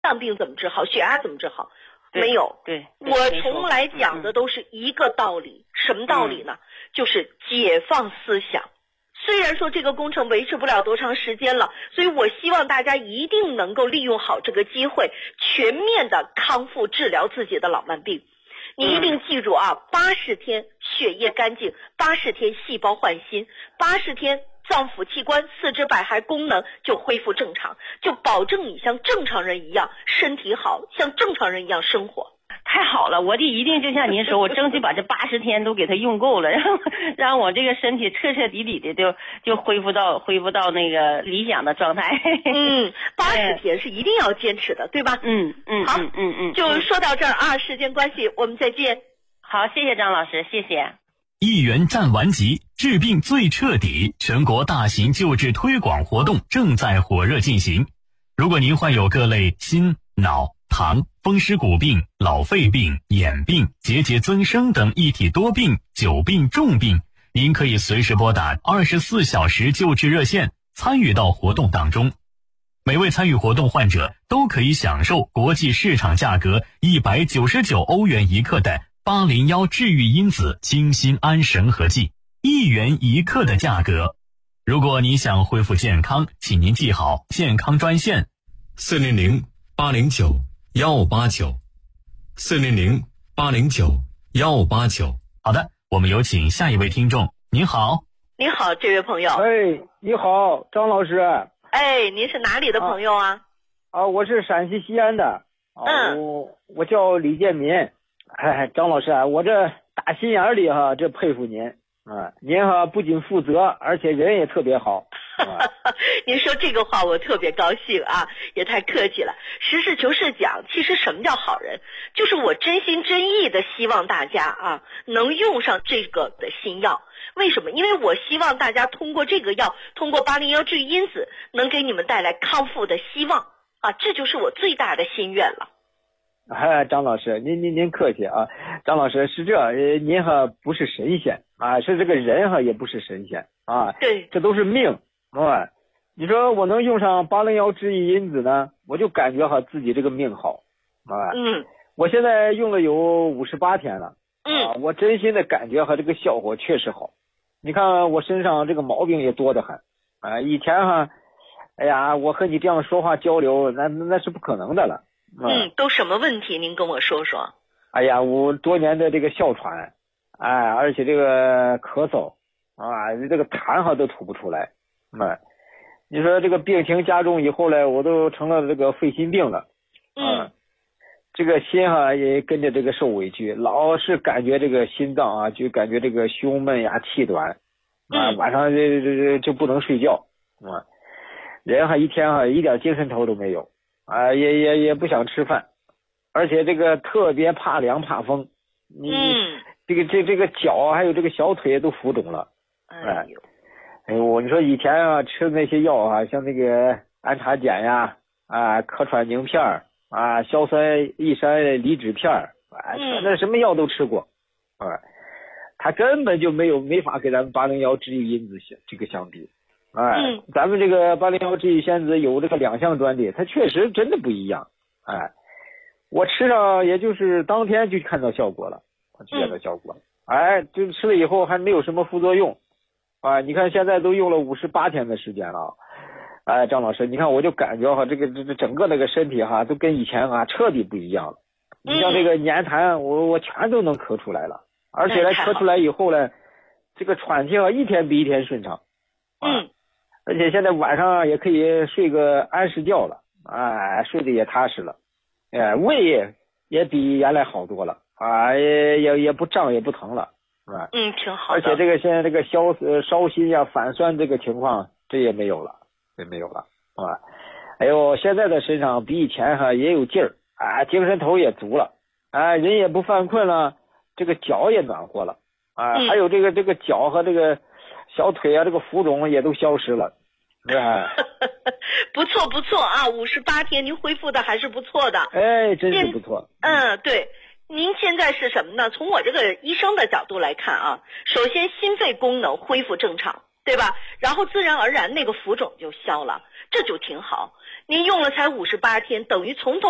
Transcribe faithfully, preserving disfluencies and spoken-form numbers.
脏病怎么治好，血压怎么治好？没有。 对， 我从来讲的都是一个道理，嗯、什么道理呢？嗯、就是解放思想。虽然说这个工程维持不了多长时间了，所以我希望大家一定能够利用好这个机会，全面的康复治疗自己的老慢病。你一定记住啊，八十天血液干净，八十天细胞换新，八十天脏腑器官、四肢百骸功能就恢复正常，就保证你像正常人一样身体好，像正常人一样生活。 太好了，我就一定就像您说，我争取把这八十天都给它用够了，然后让我这个身体彻彻底底的就就恢复到恢复到那个理想的状态。 嗯，八十天是一定要坚持的，对吧？ 嗯嗯， 好， 嗯嗯嗯， 就说到这儿啊，时间关系，我们再见。 好，谢谢张老师，谢谢。 一元战完疾，治病最彻底，全国大型救治推广活动正在火热进行。如果您患有各类心、脑、糖、风湿骨病、老肺病、眼病、结节增生等一体多病、久病重病，您可以随时拨打二十四小时救治热线，参与到活动当中。每位参与活动患者都可以享受国际市场价格一百九十九欧元一克的八零一治愈因子清心安神合剂，一元一克的价格。如果你想恢复健康，请您记好健康专线四零零八零九幺八九，四零零八零九幺八九。好的，我们有请下一位听众。您好。 你好，这位朋友。 哎，你好，张老师。 哎，您是哪里的朋友啊？ 啊，我是陕西西安的。啊、 嗯。 我我叫李建民。哎，张老师啊，我这打心眼里哈，这佩服您啊！您哈不仅负责，而且人也特别好。啊、 您说这个话我特别高兴啊，也太客气了。实事求是讲，其实什么叫好人，就是我真心真意的希望大家啊能用上这个的新药。为什么？因为我希望大家通过这个药，通过八零一治愈因子，能给你们带来康复的希望啊，这就是我最大的心愿了。 哎，张老师，您您您客气啊。张老师是这，呃，您哈不是神仙啊，是这个人哈也不是神仙啊。 对， 这都是命啊。你说我能用上八零一治愈因子呢，我就感觉哈自己这个命好啊。 嗯。 我现在用了有五十八天了。 嗯。 啊，我真心的感觉哈这个效果确实好。你看我身上这个毛病也多得很啊。以前哈，哎呀，我和你这样说话交流，那那是不可能的了。 嗯，都什么问题？您跟我说说。 哎呀，我多年的这个哮喘，哎，而且这个咳嗽啊，这个痰哈都吐不出来。嗯，你说这个病情加重以后呢，我都成了这个肺心病了。 嗯， 这个心哈也跟着这个受委屈，老是感觉这个心脏啊，就感觉这个胸闷呀、气短啊， 嗯、 晚上这这就不能睡觉啊，人哈一天哈一点精神头都没有。啊，也也也不想吃饭，而且这个特别怕凉怕风，你、 嗯、 这个这这个脚还有这个小腿都浮肿了。 哎呦， 哎呦，你说以前啊吃的那些药啊，像那个安茶碱呀，啊可喘宁片啊，硝酸益山离脂片啊，那什么药都吃过，啊，它根本就没有没法跟咱们八零一治愈因子这个相比。哎， 嗯、 咱们这个八零一治愈仙子有这个两项专利，它确实真的不一样。哎，我吃上也就是当天就看到效果了，就看到效果了。嗯、哎，就吃了以后还没有什么副作用。啊，你看现在都用了五十八天的时间了。哎，张老师，你看我就感觉哈，这个这这整个那个身体哈，都跟以前啊彻底不一样了。你像这个粘痰，我我全都能咳出来了，而且呢咳出来以后呢，这个喘气啊一天比一天顺畅。 嗯。 而且现在晚上也可以睡个安适觉了，哎，睡得也踏实了，哎，胃也比原来好多了啊，也也也不胀也不疼了，是吧？ 嗯，挺好的。 而且这个现在这个消呃烧心呀、反酸这个情况，这也没有了，也没有了，是吧？哎呦，现在的身上比以前哈也有劲儿啊，精神头也足了，啊，人也不犯困了，这个脚也暖和了，啊， 嗯、 还有这个这个脚和这个小腿啊，这个浮肿也都消失了。是吧？ 不错不错啊，五十八天您恢复的还是不错的。 哎，真是不错。 嗯，对，您现在是什么呢？从我这个医生的角度来看啊，首先心肺功能恢复正常，对吧？然后自然而然那个浮肿就消了，这就挺好。您用了才五十八天，等于从头